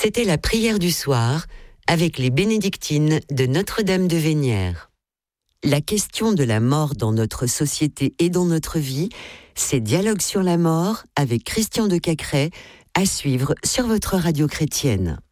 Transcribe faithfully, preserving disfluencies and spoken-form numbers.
C'était la prière du soir avec les bénédictines de Notre-Dame de Vénières. La question de la mort dans notre société et dans notre vie, c'est Dialogue sur la mort avec Christian de Cacrès, à suivre sur votre radio chrétienne.